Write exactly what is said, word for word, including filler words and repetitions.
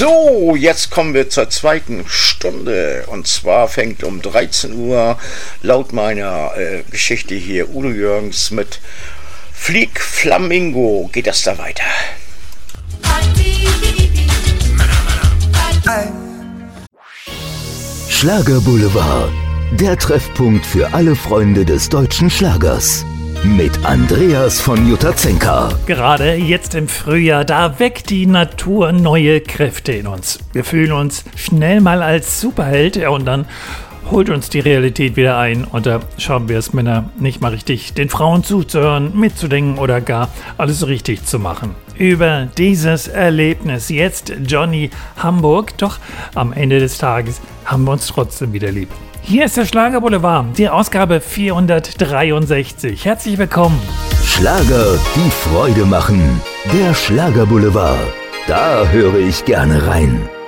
So, jetzt kommen wir zur zweiten Stunde. Und zwar fängt um dreizehn Uhr laut meiner äh, Geschichte hier Udo Jürgens mit Flieg Flamingo. Geht das da weiter? Schlager Boulevard, der Treffpunkt für alle Freunde des deutschen Schlagers. Mit Andreas von Jutazenka. Gerade jetzt im Frühjahr, da weckt die Natur neue Kräfte in uns. Wir fühlen uns schnell mal als Superheld, ja, und dann holt uns die Realität wieder ein. Und da schauen wir es Männer nicht mal richtig, den Frauen zuzuhören, mitzudenken oder gar alles so richtig zu machen. Über dieses Erlebnis jetzt Johnny Hamburg. Doch am Ende des Tages haben wir uns trotzdem wieder lieb. Hier ist der Schlager Boulevard, die Ausgabe vierhundertdreiundsechzig. Herzlich willkommen. Schlager, die Freude machen. Der Schlager Boulevard. Da höre ich gerne rein.